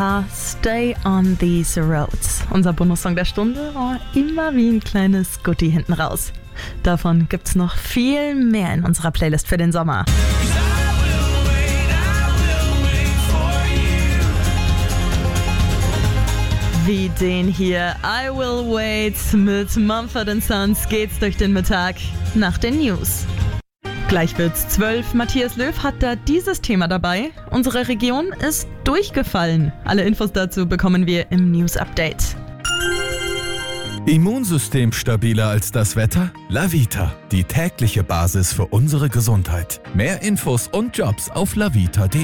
Stay on these roads. Unser Bonussong der Stunde, immer wie ein kleines Goodie hinten raus. Davon gibt's noch viel mehr in unserer Playlist für den Sommer. Wie den hier, I Will Wait mit Mumford & Sons geht's durch den Mittag nach den News. Gleich wird's 12. Matthias Löw hat da dieses Thema dabei. Unsere Region ist durchgefallen. Alle Infos dazu bekommen wir im News Update. Immunsystem stabiler als das Wetter? Lavita, die tägliche Basis für unsere Gesundheit. Mehr Infos und Jobs auf lavita.de.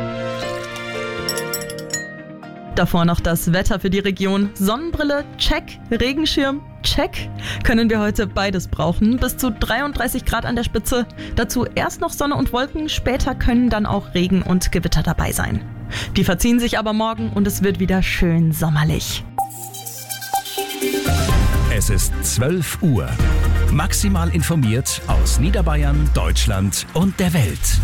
Davor noch das Wetter für die Region. Sonnenbrille, check. Regenschirm, check. Können wir heute beides brauchen. Bis zu 33 Grad an der Spitze. Dazu erst noch Sonne und Wolken. Später können dann auch Regen und Gewitter dabei sein. Die verziehen sich aber morgen und es wird wieder schön sommerlich. Es ist 12 Uhr. Maximal informiert aus Niederbayern, Deutschland und der Welt.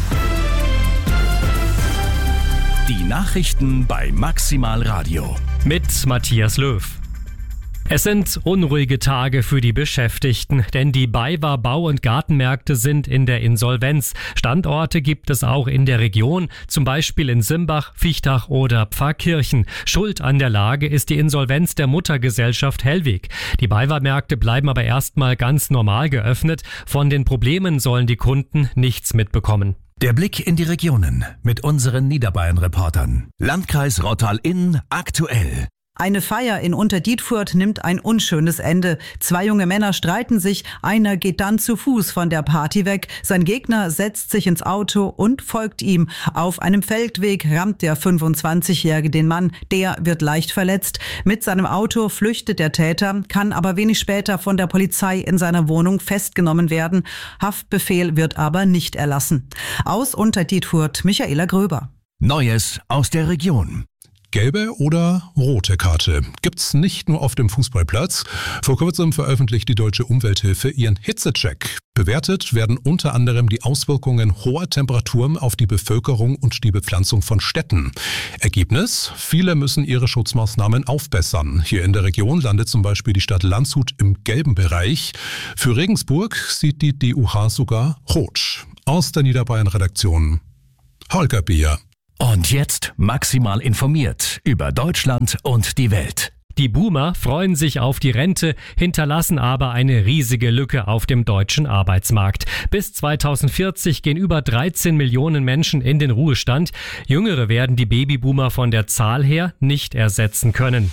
Die Nachrichten bei Maximal Radio. Mit Matthias Löw. Es sind unruhige Tage für die Beschäftigten, denn die BayWa Bau- und Gartenmärkte sind in der Insolvenz. Standorte gibt es auch in der Region, zum Beispiel in Simbach, Viechtach oder Pfarrkirchen. Schuld an der Lage ist die Insolvenz der Muttergesellschaft Hellweg. Die BayWa-Märkte bleiben aber erstmal ganz normal geöffnet. Von den Problemen sollen die Kunden nichts mitbekommen. Der Blick in die Regionen mit unseren Niederbayern-Reportern. Landkreis Rottal-Inn aktuell. Eine Feier in Unterdietfurt nimmt ein unschönes Ende. 2 junge Männer streiten sich, einer geht dann zu Fuß von der Party weg. Sein Gegner setzt sich ins Auto und folgt ihm. Auf einem Feldweg rammt der 25-Jährige den Mann, der wird leicht verletzt. Mit seinem Auto flüchtet der Täter, kann aber wenig später von der Polizei in seiner Wohnung festgenommen werden. Haftbefehl wird aber nicht erlassen. Aus Unterdietfurt, Michaela Gröber. Neues aus der Region. Gelbe oder rote Karte gibt's nicht nur auf dem Fußballplatz. Vor kurzem veröffentlicht die Deutsche Umwelthilfe ihren Hitzecheck. Bewertet werden unter anderem die Auswirkungen hoher Temperaturen auf die Bevölkerung und die Bepflanzung von Städten. Ergebnis: Viele müssen ihre Schutzmaßnahmen aufbessern. Hier in der Region landet zum Beispiel die Stadt Landshut im gelben Bereich. Für Regensburg sieht die DUH sogar rot. Aus der Niederbayern-Redaktion Holger Beer. Und jetzt maximal informiert über Deutschland und die Welt. Die Boomer freuen sich auf die Rente, hinterlassen aber eine riesige Lücke auf dem deutschen Arbeitsmarkt. Bis 2040 gehen über 13 Millionen Menschen in den Ruhestand. Jüngere werden die Babyboomer von der Zahl her nicht ersetzen können.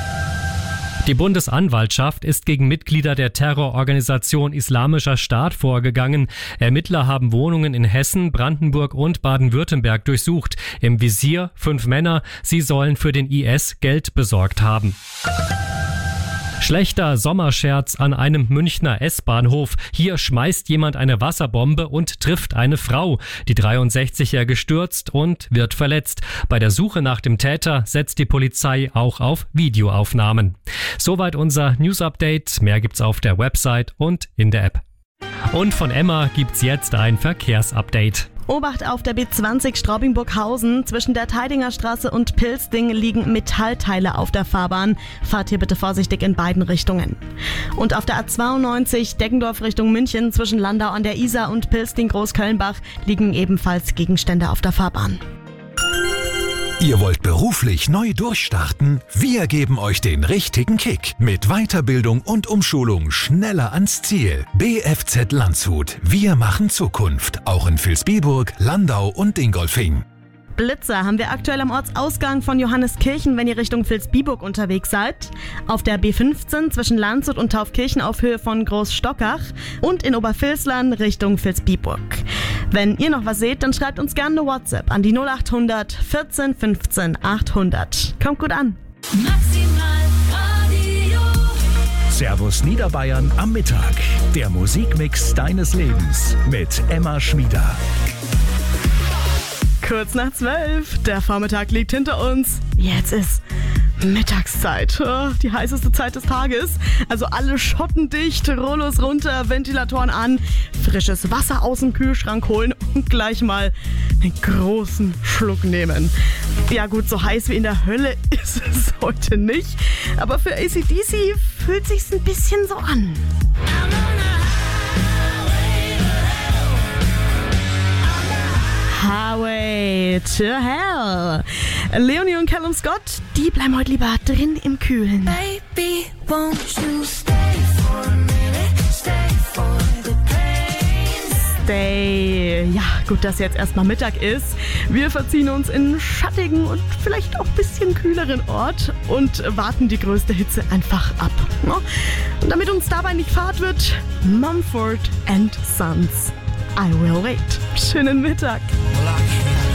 Die Bundesanwaltschaft ist gegen Mitglieder der Terrororganisation Islamischer Staat vorgegangen. Ermittler haben Wohnungen in Hessen, Brandenburg und Baden-Württemberg durchsucht. Im Visier 5 Männer. Sie sollen für den IS Geld besorgt haben. Schlechter Sommerscherz an einem Münchner S-Bahnhof. Hier schmeißt jemand eine Wasserbombe und trifft eine Frau. Die 63-Jährige stürzt und wird verletzt. Bei der Suche nach dem Täter setzt die Polizei auch auf Videoaufnahmen. Soweit unser News-Update. Mehr gibt's auf der Website und in der App. Und von Emma gibt's jetzt ein Verkehrsupdate. Obacht auf der B20 Straubing-Burghausen. Zwischen der Teidinger Straße und Pilsting liegen Metallteile auf der Fahrbahn. Fahrt hier bitte vorsichtig in beiden Richtungen. Und auf der A92 Deggendorf Richtung München zwischen Landau an der Isar und Pilsting-Großkölnbach liegen ebenfalls Gegenstände auf der Fahrbahn. Ihr wollt beruflich neu durchstarten? Wir geben euch den richtigen Kick. Mit Weiterbildung und Umschulung schneller ans Ziel. BFZ Landshut. Wir machen Zukunft. Auch in Vilsbiburg, Landau und Dingolfing. Blitzer haben wir aktuell am Ortsausgang von Johanneskirchen, wenn ihr Richtung Vilsbiburg unterwegs seid. Auf der B15 zwischen Landshut und Taufkirchen auf Höhe von Großstockach und in Obervilslern Richtung Vilsbiburg. Wenn ihr noch was seht, dann schreibt uns gerne eine WhatsApp an die 0800 14 15 800. Kommt gut an. Maximal Radio. Servus Niederbayern am Mittag. Der Musikmix deines Lebens mit Emma Schmieder. Kurz nach 12. Der Vormittag liegt hinter uns. Jetzt ist Mittagszeit. Die heißeste Zeit des Tages. Also alle schottendicht, Rollos runter, Ventilatoren an, frisches Wasser aus dem Kühlschrank holen und gleich mal einen großen Schluck nehmen. Ja gut, so heiß wie in der Hölle ist es heute nicht. Aber für AC/DC fühlt sich's ein bisschen so an. Highway to Hell. Leonie und Callum Scott, die bleiben heute lieber drin im Kühlen. Baby, won't you stay for a minute? Stay for the pain. Stay. Ja, gut, dass jetzt erstmal Mittag ist. Wir verziehen uns in einen schattigen und vielleicht auch ein bisschen kühleren Ort und warten die größte Hitze einfach ab. Und damit uns dabei nicht fad wird, Mumford & Sons. I will wait. Schönen Mittag. Well, I can't